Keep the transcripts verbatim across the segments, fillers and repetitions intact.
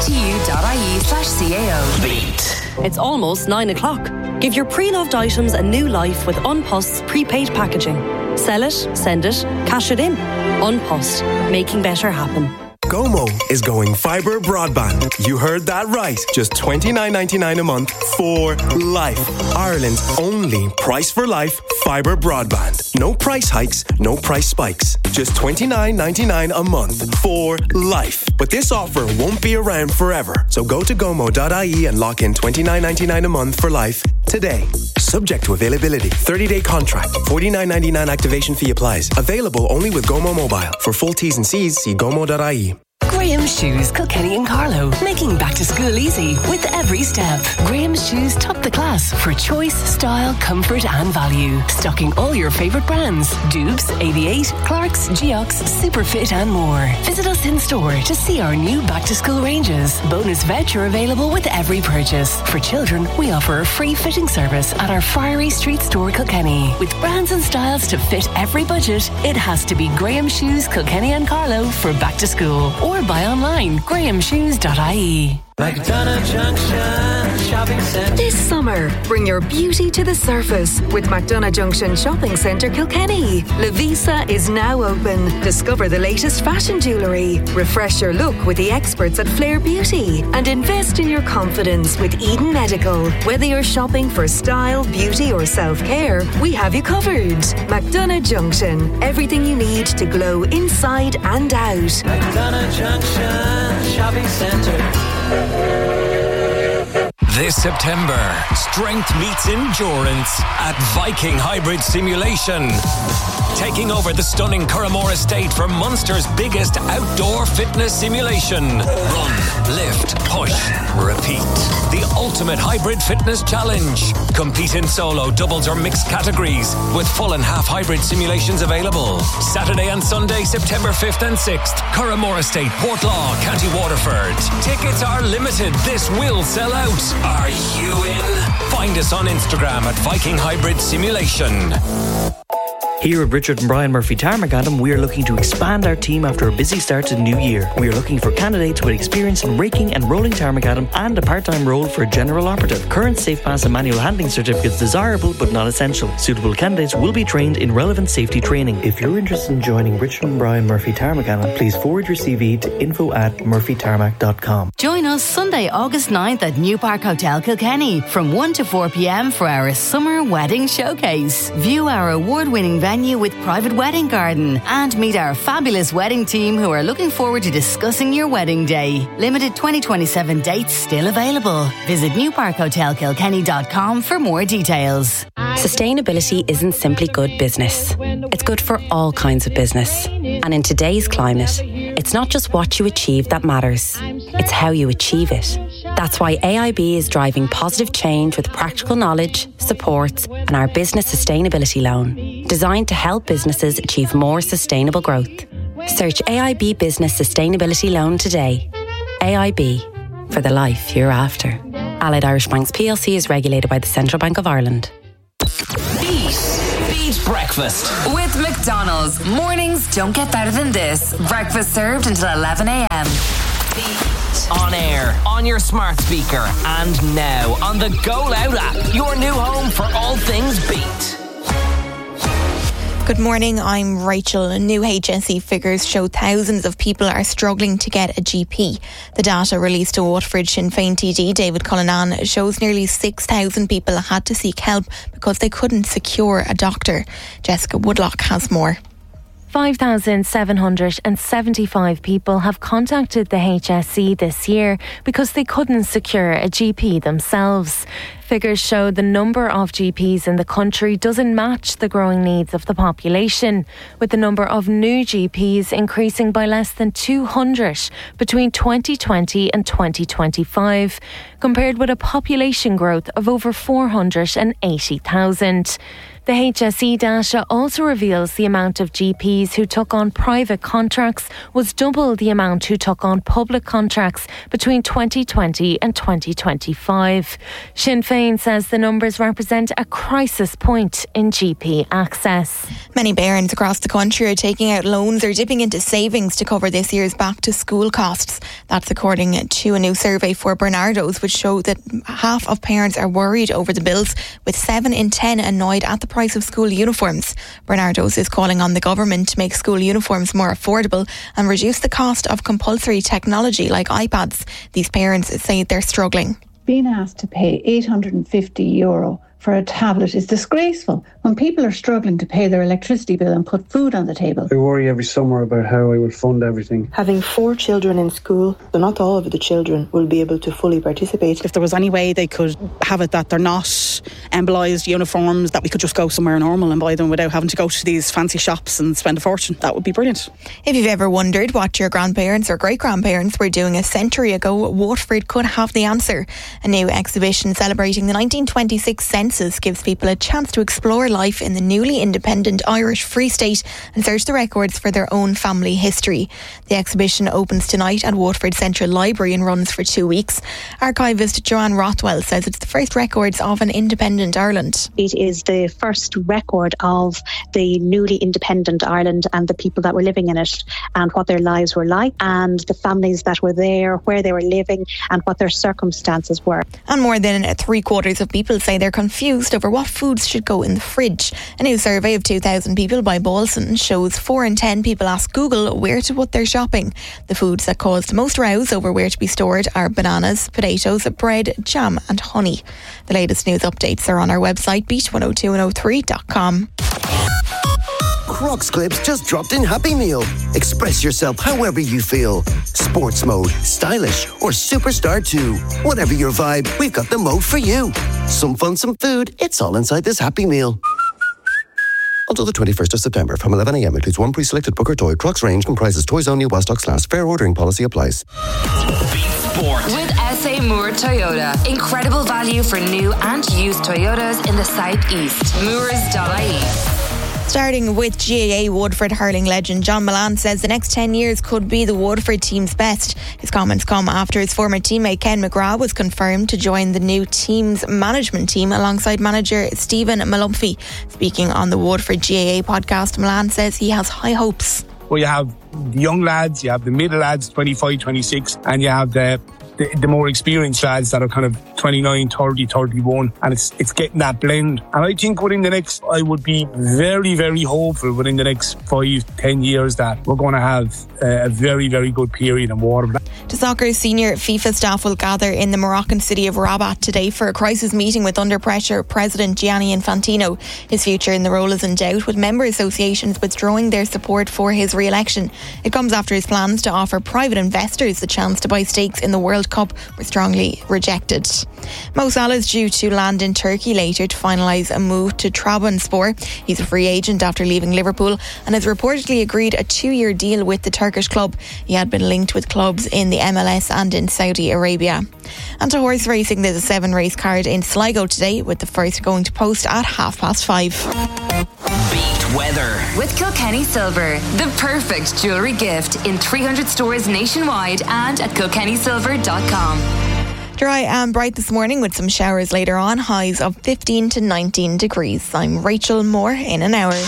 btu.ie slash CAO. Beat. It's almost nine o'clock. Give your pre-loved items a new life with Unpost's prepaid packaging. Sell it, send it, cash it in. Unpost, making better happen. Gomo is going fibre broadband. You heard that right. Just twenty-nine ninety-nine a month for life. Ireland's only price for life fibre broadband. No price hikes, no price spikes. Just twenty-nine ninety-nine a month for life. But this offer won't be around forever. So go to gomo dot I E and lock in twenty-nine ninety-nine a month for life today. Subject to availability. thirty-day contract. forty-nine ninety-nine activation fee applies. Available only with Gomo Mobile. For full T's and C's, see gomo dot I E. Graham's Shoes, Kilkenny and Carlow, making back to school easy with every step. Graham's Shoes top the class for choice, style, comfort and value. Stocking all your favourite brands: Dubes, A V eight, Clarks, Geox, Superfit and more. Visit us in store to see our new back to school ranges. Bonus voucher available with every purchase. For children, we offer a free fitting service at our Friary Street store, Kilkenny. With brands and styles to fit every budget, it has to be Graham's Shoes, Kilkenny and Carlow for back to school. Or buy online, graham shoes dot I E. McDonagh Junction Shopping Centre. This summer, bring your beauty to the surface with McDonagh Junction Shopping Centre Kilkenny. Lavisa is now open. Discover the latest fashion jewellery. Refresh your look with the experts at Flair Beauty. And invest in your confidence with Eden Medical. Whether you're shopping for style, beauty or self-care, we have you covered. McDonagh Junction. Everything you need to glow inside and out. McDonagh Junction Shopping Centre. This September, strength meets endurance at Viking Hybrid Simulation. Taking over the stunning Curramore Estate for Munster's biggest outdoor fitness simulation. Run, lift, push, repeat. The ultimate hybrid fitness challenge. Compete in solo, doubles or mixed categories with full and half hybrid simulations available. Saturday and Sunday, September fifth and sixth. Curramore Estate, Portlaw, County Waterford. Tickets are limited. This will sell out. Are you in? Find us on Instagram at Viking Hybrid Simulation. Here at Richard and Brian Murphy Tarmacadam, we are looking to expand our team after a busy start to the new year. We are looking for candidates with experience in raking and rolling Tarmacadam and a part-time role for a general operative. Current safe pass and manual handling certificates desirable but not essential. Suitable candidates will be trained in relevant safety training. If you're interested in joining Richard and Brian Murphy Tarmacadam, please forward your C V to info at murphy tarmac dot com. Join us Sunday, August ninth at New Park Hotel Kilkenny from one to four p.m. for our summer wedding showcase. View our award-winning venue with private wedding garden and meet our fabulous wedding team who are looking forward to discussing your wedding day. Limited twenty twenty-seven dates still available. Visit new park hotel kilkenny dot com for more details. Sustainability isn't simply good business. It's good for all kinds of business. And in today's climate, it's not just what you achieve that matters. It's how you achieve it. That's why A I B is driving positive change with practical knowledge, supports, and our business sustainability loan, designed to help businesses achieve more sustainable growth. Search A I B Business Sustainability Loan today. A I B, for the life you're after. Allied Irish Banks P L C is regulated by the Central Bank of Ireland. Beat. Beat breakfast. With McDonald's. Mornings don't get better than this. Breakfast served until eleven a.m. Beat. On air, on your smart speaker, and now on the Go Loud app, your new home for all things Beat. Good morning, I'm Rachel. New H S E figures show thousands of people are struggling to get a G P. The data released to Waterford Sinn Féin T D David Cullinan shows nearly six thousand people had to seek help because they couldn't secure a doctor. Jessica Woodlock has more. five thousand seven hundred seventy-five people have contacted the H S E this year because they couldn't secure a G P themselves. Figures show the number of G Ps in the country doesn't match the growing needs of the population, with the number of new G Ps increasing by less than two hundred between twenty twenty and twenty twenty-five, compared with a population growth of over four hundred eighty thousand. The H S E data also reveals the amount of G Ps who took on private contracts was double the amount who took on public contracts between twenty twenty and twenty twenty-five. Sinn Féin Lane says the numbers represent a crisis point in G P access. Many parents across the country are taking out loans or dipping into savings to cover this year's back-to-school costs. That's according to a new survey for Bernardo's, which showed that half of parents are worried over the bills, with seven in ten annoyed at the price of school uniforms. Bernardo's is calling on the government to make school uniforms more affordable and reduce the cost of compulsory technology like iPads. These parents say they're struggling. Being asked to pay eight hundred fifty euro for a tablet is disgraceful when people are struggling to pay their electricity bill and put food on the table. I worry every summer about how I will fund everything. Having four children in school, so not all of the children will be able to fully participate. If there was any way they could have it that they're not embolised uniforms, that we could just go somewhere normal and buy them without having to go to these fancy shops and spend a fortune, that would be brilliant. If you've ever wondered what your grandparents or great-grandparents were doing a century ago, Waterford could have the answer. A new exhibition celebrating the nineteen twenty-six census gives people a chance to explore life in the newly independent Irish Free State and search the records for their own family history. The exhibition opens tonight at Waterford Central Library and runs for two weeks. Archivist Joanne Rothwell says it's the first records of an independent Ireland. It is the first record of the newly independent Ireland and the people that were living in it and what their lives were like and the families that were there, where they were living and what their circumstances were. And more than three quarters of people say they're confused over what foods should go in the fridge. A new survey of two thousand people by Bolson shows four in ten people ask Google where to put their shopping. The foods that caused most rows over where to be stored are bananas, potatoes, bread, jam and honey. The latest news updates are on our website beat one oh two one oh three dot com. Crocs clips just dropped in Happy Meal. Express yourself however you feel. Sports mode, stylish, or superstar too. Whatever your vibe, we've got the mode for you. Some fun, some food, it's all inside this Happy Meal. Until the twenty-first of September from eleven a.m. includes one pre-selected book or toy. Crocs range comprises toys only while stocks last. Fair ordering policy applies. Beat Sport. With S A Moore Toyota. Incredible value for new and used Toyotas in the southeast. moors dot I E. Starting with G A A Waterford hurling legend John Milan says the next ten years could be the Waterford team's best. His comments come after his former teammate Ken McGrath was confirmed to join the new team's management team alongside manager Stephen Malumphey. Speaking on the Waterford G A A podcast, Milan says he has high hopes. Well, you have the young lads, you have the middle lads, twenty-five, twenty-six, and you have the The, the more experienced lads that are kind of twenty-nine, thirty, thirty-one, and it's it's getting that blend. And I think within the next, I would be very, very hopeful within the next five, ten years that we're going to have a, a very, very good period in Waterford. To soccer, senior FIFA staff will gather in the Moroccan city of Rabat today for a crisis meeting with under pressure President Gianni Infantino. His future in the role is in doubt, with member associations withdrawing their support for his re-election. It comes after his plans to offer private investors the chance to buy stakes in the World Cup were strongly rejected. Mo Salah is due to land in Turkey later to finalise a move to Trabzonspor. He's a free agent after leaving Liverpool and has reportedly agreed a two-year deal with the Turkish club. He had been linked with clubs in the M L S and in Saudi Arabia. And to horse racing, there's a seven race card in Sligo today, with the first going to post at half past five. Beat weather. With Kilkenny Silver, the perfect jewellery gift in three hundred stores nationwide and at kilkenny silver dot com. Dry and bright this morning with some showers later on, highs of fifteen to nineteen degrees. I'm Rachel Moore in an hour.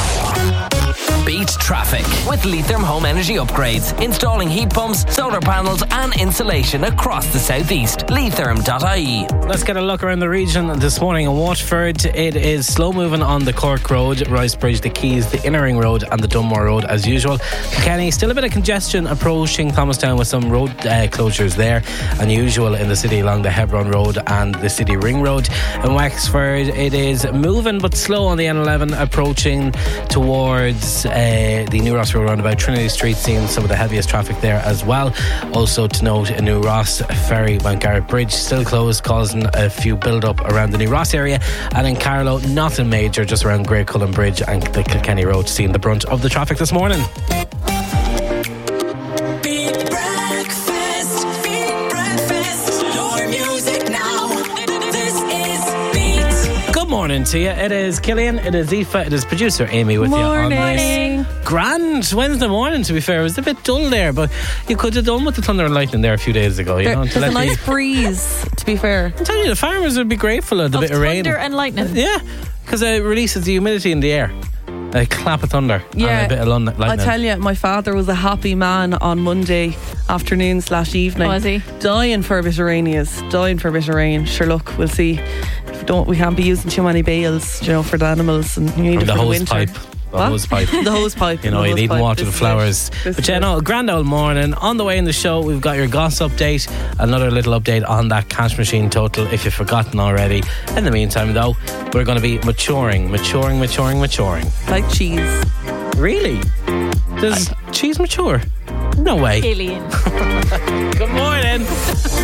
Beat traffic with Leitrim Home Energy Upgrades. Installing heat pumps, solar panels and insulation across the southeast. Leitrim dot I E. Let's get a look around the region this morning in Waterford. It is slow moving on the Cork Road, Ricebridge, the Keys, the Inner Ring Road and the Dunmore Road as usual. Kilkenny, still a bit of congestion approaching Thomastown with some road uh, closures there. Unusual in the city along the Hebron Road and the City Ring Road. In Wexford, it is moving but slow on the N eleven approaching towards Uh, the New Ross Road roundabout. Trinity Street seeing some of the heaviest traffic there as well. Also to note, a New Ross Ferry Mount Garrett Bridge still closed, causing a few build up around the New Ross area. And in Carlow, nothing major, just around Great Cullen Bridge and the Kilkenny Road seeing the brunt of the traffic this morning. morning to you. It is Killian, it is Aoife, it is producer Amy with morning. you on this grand Wednesday morning, to be fair. It was a bit dull there, but you could have done with the thunder and lightning there a few days ago. You there, know, there's a nice the, breeze, to be fair. I'm telling you, the farmers would be grateful of the of bit of rain. Thunder and lightning. Yeah, because it releases the humidity in the air. A clap of thunder yeah, and a bit of lightning. I tell you, my father was a happy man on Monday afternoon slash evening. Was he? Dying for a bit of rain, he is. Dying for a bit of rain. Sure, look, we'll see. If we, don't, we can't be using too many bales, you know, for the animals, and you need From it the for the hose winter. pipe. The what? hose pipe. The hose pipe. You know, you need pipe. water this the flowers. But yeah, no, grand old morning. On the way in the show, we've got your Goss update. Another little update on that cash machine total, if you've forgotten already. In the meantime, though, we're going to be maturing, maturing, maturing, maturing. Like cheese. Really? Does I, cheese mature? No way. Killian. Good morning.